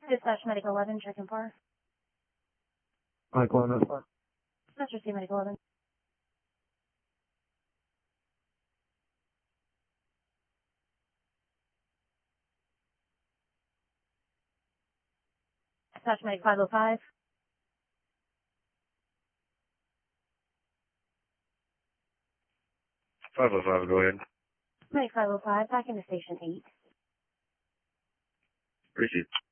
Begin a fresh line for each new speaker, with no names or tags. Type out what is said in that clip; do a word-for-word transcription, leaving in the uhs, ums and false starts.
Dispatch Medical eleven, check in par.
Mike one, that's fine.
Dispatch receive Medical eleven. Dispatch Medic five oh five.
five oh five, go ahead.
Medic five oh five, back into station eight.
Receive.